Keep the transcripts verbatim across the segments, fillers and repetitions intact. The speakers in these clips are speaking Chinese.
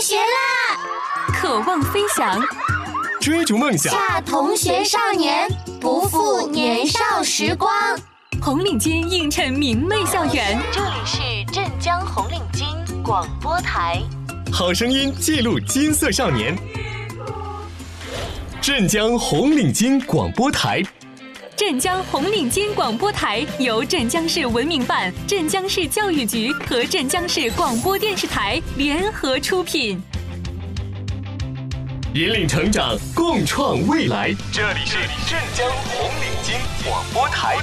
学啦！ 渴望飞翔， 追逐梦想， 恰同学少年，不负年少时光。 红领巾映衬明媚校园， 这里是镇江红领巾广播台， 好声音记录金色少年。镇江红领巾广播台。 镇江红领巾广播台由镇江市文明办、镇江市教育局和镇江市广播电视台联合出品， 引领成长，共创未来。这里是镇江红领巾广播台。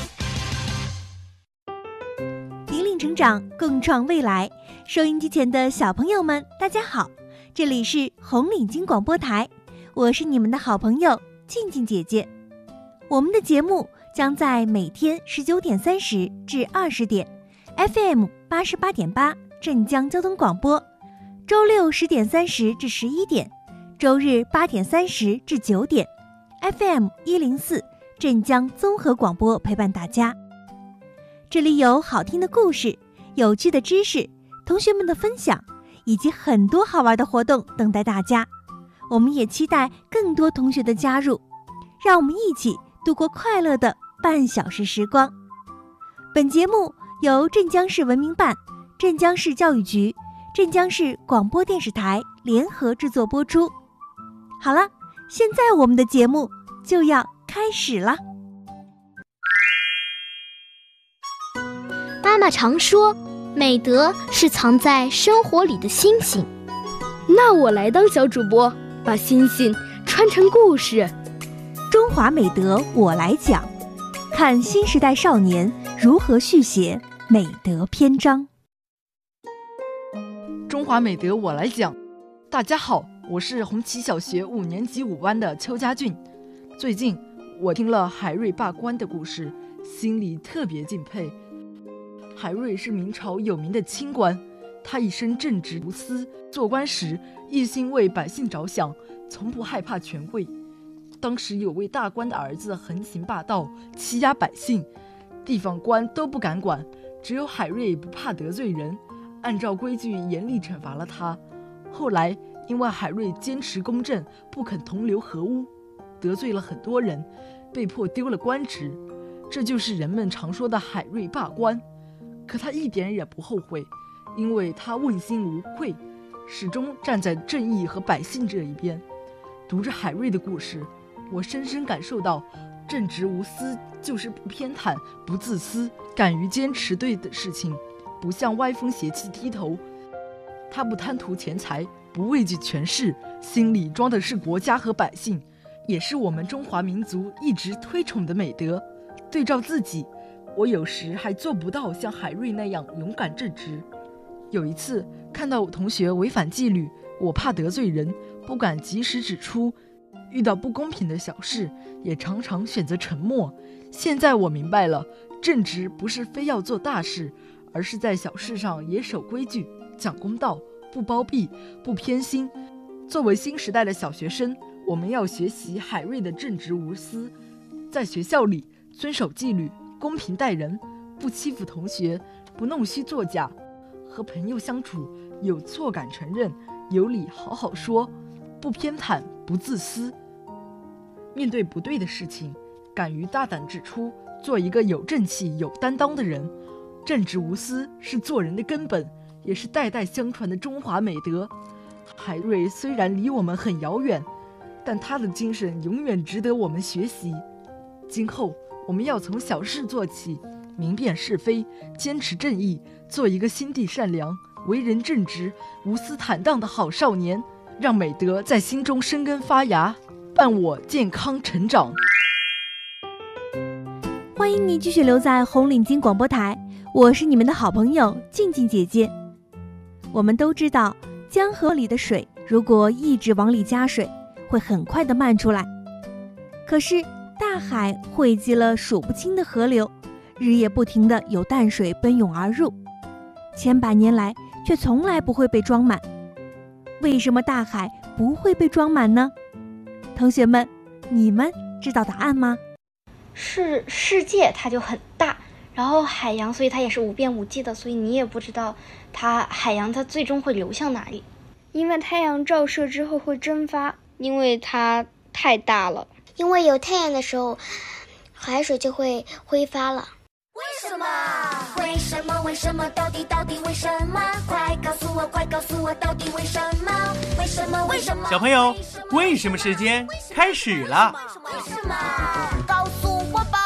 引领成长，共创未来。收音机前的小朋友们，大家好，这里是红领巾广播台，我是你们的好朋友静静姐姐。我们的节目将在每天十九点三十至二十点 F M 八十八点八镇江交通广播，周六十点三十至十一点，周日八点三十至九点 F M 一零四镇江综合广播陪伴大家。这里有好听的故事、有趣的知识、同学们的分享，以及很多好玩的活动等待大家。我们也期待更多同学的加入，让我们一起度过快乐的半小时时光。本节目由镇江市文明办、镇江市教育局、镇江市广播电视台联合制作播出。好了，现在我们的节目就要开始了。 妈妈常说，美德是藏在生活里的星星。 那我来当小主播，把星星穿成故事。 中华美德我来讲，看新时代少年如何续写美德篇章。 中华美德我来讲。大家好，我是红旗小学五年级五班的邱家俊。最近我听了海瑞罢官的故事，心里特别敬佩。海瑞是明朝有名的清官，他一生正直无私，做官时一心为百姓着想，从不害怕权贵。当时有位大官的儿子横行霸道，欺压百姓，地方官都不敢管，只有海瑞不怕得罪人，按照规矩严厉惩罚了他。后来因为海瑞坚持公正，不肯同流合污，得罪了很多人，被迫丢了官职，这就是人们常说的海瑞罢官。可他一点也不后悔，因为他问心无愧，始终站在正义和百姓这一边。读着海瑞的故事，我深深感受到，正直无私就是不偏袒、不自私，敢于坚持对的事情，不向歪风邪气低头。他不贪图钱财，不畏惧权势，心里装的是国家和百姓，也是我们中华民族一直推崇的美德。对照自己，我有时还做不到像海瑞那样勇敢正直。有一次看到我同学违反纪律，我怕得罪人，不敢及时指出，遇到不公平的小事也常常选择沉默。现在我明白了，正直不是非要做大事，而是在小事上也守规矩，讲公道，不包庇，不偏心。作为新时代的小学生，我们要学习海瑞的正直无私，在学校里遵守纪律，公平待人，不欺负同学，不弄虚作假，和朋友相处有错敢承认，有理好好说，不偏袒，不自私。面对不对的事情，敢于大胆指出，做一个有正气、有担当的人。正直无私是做人的根本，也是代代相传的中华美德。海瑞虽然离我们很遥远，但他的精神永远值得我们学习。今后我们要从小事做起，明辨是非，坚持正义，做一个心地善良、为人正直、无私坦荡的好少年，让美德在心中生根发芽，伴我健康成长。 欢迎你继续留在红领巾广播台，我是你们的好朋友静静姐姐。我们都知道，江河里的水如果一直往里加水，会很快的漫出来。可是大海汇集了数不清的河流，日夜不停的有淡水奔涌而入，千百年来却从来不会被装满。为什么大海不会被装满呢？同学们，你们知道答案吗？ 是世界它就很大，然后海洋所以它也是无边无际的，所以你也不知道它海洋它最终会流向哪里。 因为太阳照射之后会蒸发， 因为它太大了。 因为有太阳的时候，海水就会挥发了。 为什么？为什么？为什么？到底到底为什么？快告诉我，快告诉我，到底为什么？为什么？为什么？ 小朋友，为什么时间开始了？ 为什么？告诉我吧。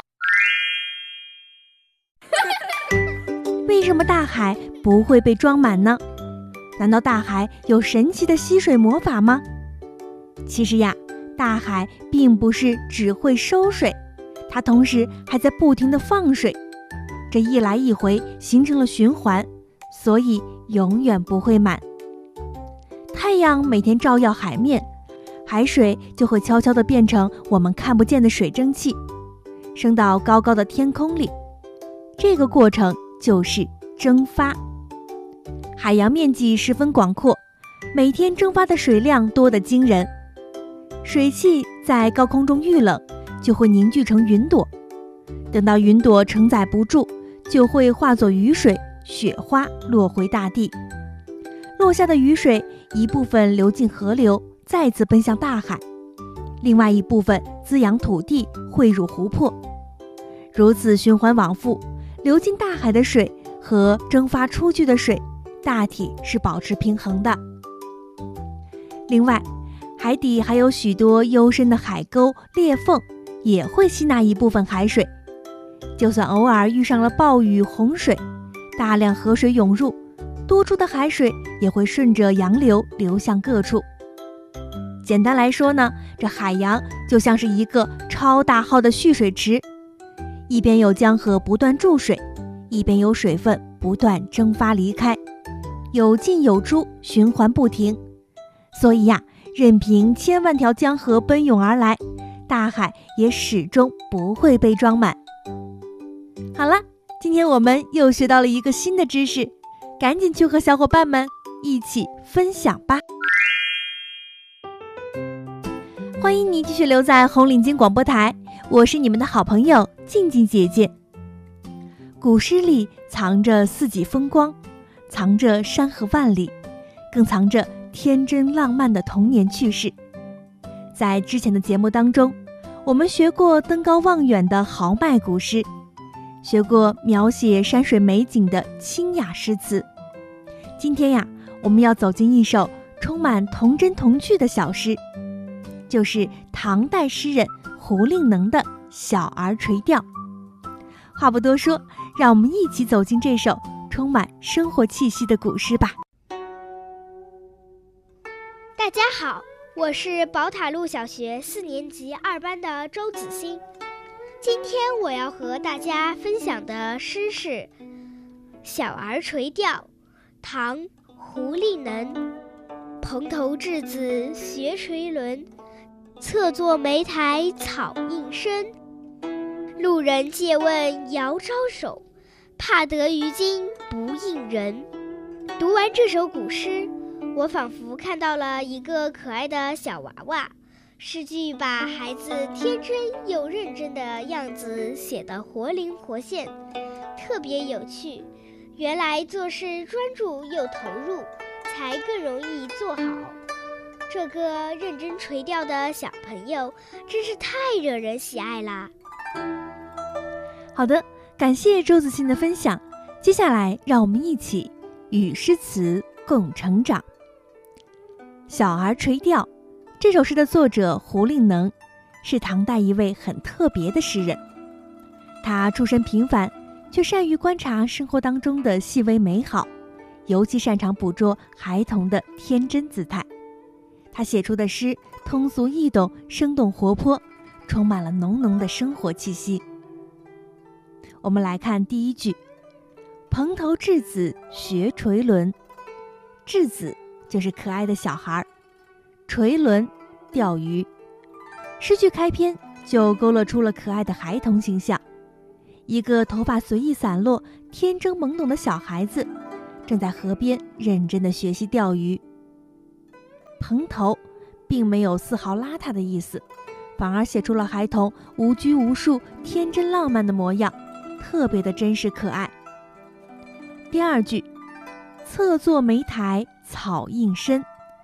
为什么大海不会被装满呢？难道大海有神奇的吸水魔法吗？其实呀，大海并不是只会收水，它同时还在不停地放水，这一来一回形成了循环，所以永远不会满。太阳每天照耀海面，海水就会悄悄地变成我们看不见的水蒸气，升到高高的天空里。这个过程就是蒸发。海洋面积十分广阔，每天蒸发的水量多得惊人。水汽在高空中遇冷，就会凝聚成云朵，等到云朵承载不住，就会化作雨水、雪花落回大地。落下的雨水一部分流进河流，再次奔向大海，另外一部分滋养土地，汇入湖泊。如此循环往复，流进大海的水和蒸发出去的水大体是保持平衡的。另外，海底还有许多幽深的海沟、裂缝，也会吸纳一部分海水。就算偶尔遇上了暴雨、洪水，大量河水涌入，多出的海水也会顺着洋流流向各处。简单来说呢，这海洋就像是一个超大号的蓄水池，一边有江河不断注水，一边有水分不断蒸发离开，有进有出，循环不停。所以呀，任凭千万条江河奔涌而来，大海也始终不会被装满。好了，今天我们又学到了一个新的知识，赶紧去和小伙伴们一起分享吧。欢迎你继续留在红领巾广播台，我是你们的好朋友静静姐姐。古诗里藏着四季风光，藏着山河万里，更藏着天真浪漫的童年趣事。在之前的节目当中，我们学过登高望远的豪迈古诗，学过描写山水美景的清雅诗词。今天呀，我们要走进一首充满童真童趣的小诗，就是唐代诗人胡令能的《小儿垂钓》。话不多说，让我们一起走进这首充满生活气息的古诗吧。 大家好，我是宝塔路小学四年级二班的周子欣。今天我要和大家分享的诗是《小儿垂钓》，唐·胡令能。蓬头稚子学垂纶，侧坐莓苔草映身。路人借问遥招手，怕得鱼惊不应人。读完这首古诗，我仿佛看到了一个可爱的小娃娃，诗句把孩子天真又认真的样子写得活灵活现，特别有趣。原来做事专注又投入，才更容易做好。这个认真垂钓的小朋友真是太惹人喜爱啦。 好的，感谢周子欣的分享。接下来让我们一起与诗词共成长。小儿垂钓这首诗的作者胡令能是唐代一位很特别的诗人，他出身平凡，却善于观察生活当中的细微美好，尤其擅长捕捉孩童的天真姿态。他写出的诗通俗易懂，生动活泼，充满了浓浓的生活气息。我们来看第一句：蓬头稚子学垂纶。稚子就是可爱的小孩，垂纶钓鱼。诗句开篇就勾勒出了可爱的孩童形象，一个头发随意散落、天真懵懂的小孩子，正在河边认真地学习钓鱼。蓬头并没有丝毫邋遢的意思，反而写出了孩童无拘无束、天真浪漫的模样，特别的真实可爱。第二句：侧坐莓苔草映身。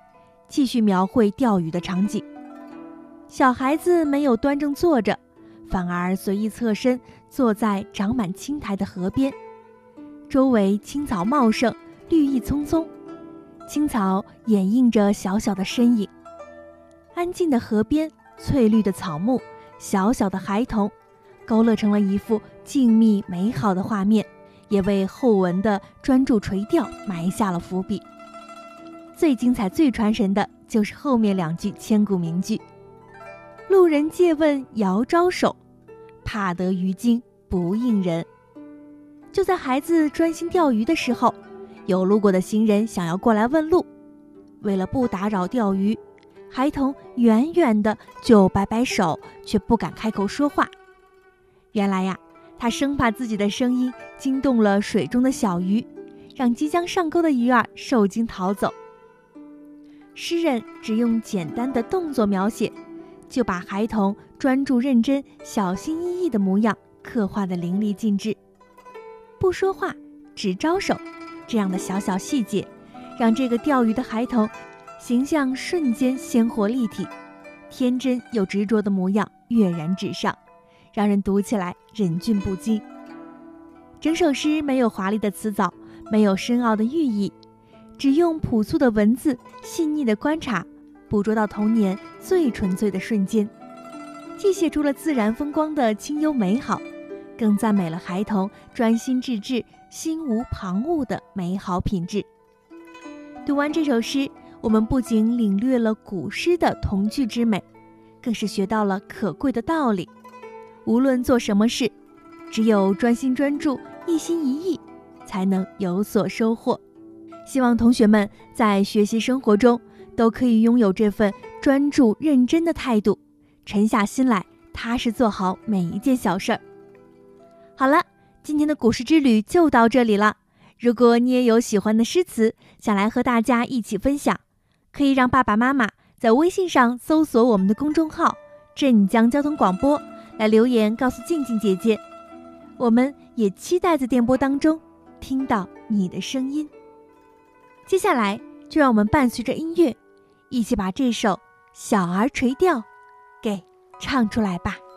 继续描绘钓鱼的场景。小孩子没有端正坐着，反而随意侧身坐在长满青苔的河边，周围青草茂盛，绿意葱葱，青草掩映着小小的身影。安静的河边，翠绿的草木，小小的孩童，勾勒成了一幅静谧美好的画面，也为后文的专注垂钓埋下了伏笔。最精彩最传神的就是后面两句千古名句：路人借问遥招手，怕得鱼惊不应人。就在孩子专心钓鱼的时候，有路过的行人想要过来问路，为了不打扰钓鱼，孩童远远的就摆摆手，却不敢开口说话。原来呀，他生怕自己的声音惊动了水中的小鱼，让即将上钩的鱼儿受惊逃走。诗人只用简单的动作描写，就把孩童专注认真、小心翼翼的模样刻画得淋漓尽致。不说话，只招手，这样的小小细节，让这个钓鱼的孩童形象瞬间鲜活立体，天真又执着的模样跃然纸上，让人读起来忍俊不禁。整首诗没有华丽的词藻，没有深奥的寓意，只用朴素的文字，细腻的观察，捕捉到童年最纯粹的瞬间，既写出了自然风光的清幽美好，更赞美了孩童专心致志、心无旁骛的美好品质。读完这首诗，我们不仅领略了古诗的童趣之美，更是学到了可贵的道理。无论做什么事，只有专心专注、一心一意，才能有所收获。希望同学们在学习生活中都可以拥有这份专注认真的态度，沉下心来，踏实做好每一件小事儿。好了，今天的古诗之旅就到这里了。如果你也有喜欢的诗词，想来和大家一起分享，可以让爸爸妈妈在微信上搜索我们的公众号镇江交通广播，来留言告诉静静姐姐。我们也期待在电波当中听到你的声音。接下来就让我们伴随着音乐，一起把这首《小儿垂钓》给唱出来吧。